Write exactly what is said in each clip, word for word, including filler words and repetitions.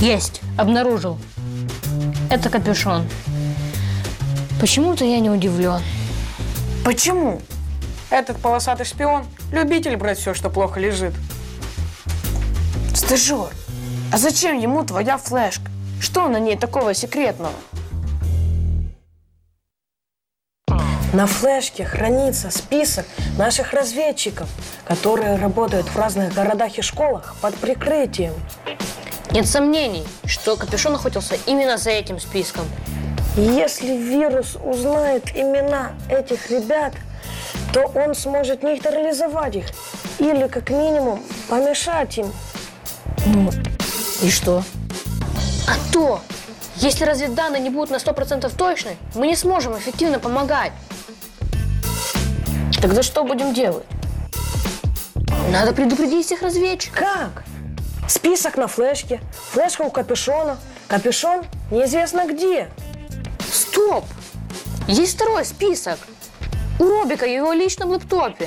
Есть, обнаружил. Это капюшон. Почему-то я не удивлен. Почему? Этот полосатый шпион – любитель брать все, что плохо лежит. Стажер, а зачем ему твоя флешка? Что на ней такого секретного? На флешке хранится список наших разведчиков, которые работают в разных городах и школах под прикрытием. Нет сомнений, что капюшон охотился именно за этим списком. И если вирус узнает имена этих ребят, то он сможет нейтрализовать их или, как минимум, помешать им. Ну, и что? А то, если разведданные не будут на сто процентов точны, мы не сможем эффективно помогать. Тогда что будем делать? Надо предупредить всех разведчиков. Как? Список на флешке, флешка у капюшона, капюшон неизвестно где. Стоп! Есть второй список. У Робика в его личном лэптопе.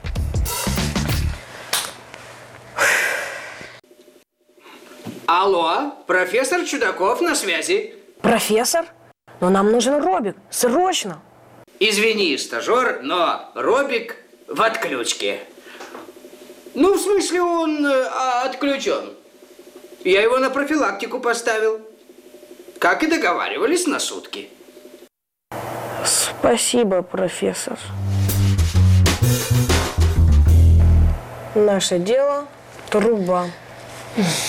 Алло, профессор Чудаков на связи. Профессор? Но нам нужен Робик, срочно. Извини, стажер, но Робик в отключке. Ну, в смысле, он э, отключен. Я его на профилактику поставил. Как и договаривались, на сутки. Спасибо, профессор. Наше дело – труба.